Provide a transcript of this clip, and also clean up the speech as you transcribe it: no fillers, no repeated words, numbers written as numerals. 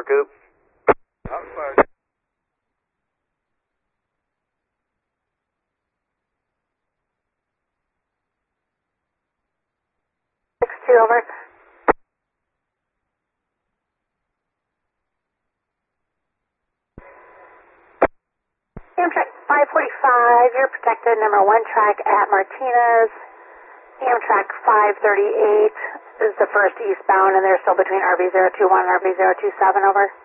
Coop. Outside. 6-2, over. Amtrak 545, you're protected, number 1 track at Martinez. Amtrak 538 is the first eastbound, and they're still between RB021 and RB027, over.